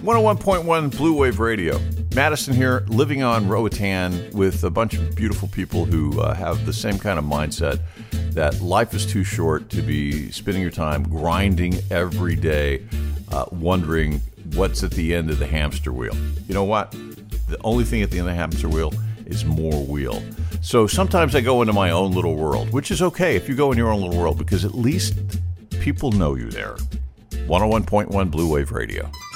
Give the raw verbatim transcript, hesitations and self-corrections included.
one oh one point one Blue Wave Radio. Madison here, living on Roatan with a bunch of beautiful people who uh, have the same kind of mindset that life is too short to be spending your time grinding every day, uh, wondering what's at the end of the hamster wheel. You know what? The only thing at the end of the hamster wheel is more wheel. So sometimes I go into my own little world, which is okay if you go in your own little world, because at least people know you there. one oh one point one Blue Wave Radio.